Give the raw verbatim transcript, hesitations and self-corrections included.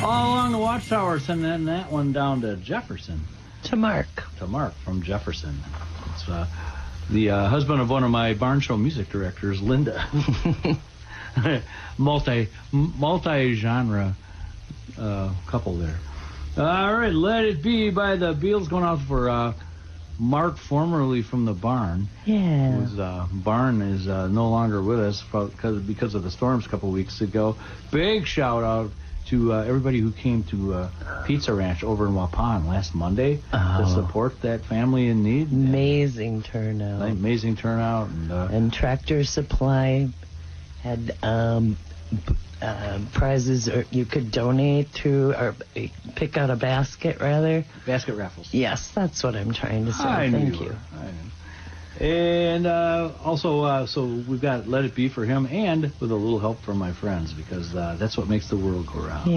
All along the Watchtower, sending that one down to Jefferson. To Mark. To Mark from Jefferson. It's uh, the uh, husband of one of my barn show music directors, Linda. multi, multi-genre uh, couple there. All right, Let It Be by the Beals, going out for uh, Mark, formerly from the barn. Yeah. Whose uh, barn is uh, no longer with us because because of the storms a couple weeks ago. Big shout out to uh, everybody who came to uh, Pizza Ranch over in Waupun last Monday oh. to support that family in need. Amazing turnout. Amazing turnout. And, uh, and Tractor Supply had um, uh, prizes or you could donate to or pick out a basket, rather. Basket raffles. Yes, that's what I'm trying to say. I Thank knew you. I knew. And uh, also, uh, so we've got Let It Be for him, and with a little help from my friends, because uh, that's what makes the world go round.